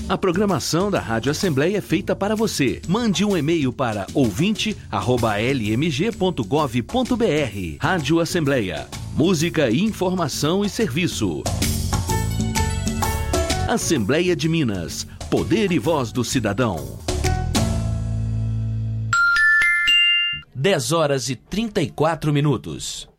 A programação da Rádio Assembleia é feita para você. Mande um e-mail para ouvinte@lmg.gov.br. Rádio Assembleia. Música, informação e serviço. Assembleia de Minas. Poder e voz do cidadão. 10 horas e 34 minutos.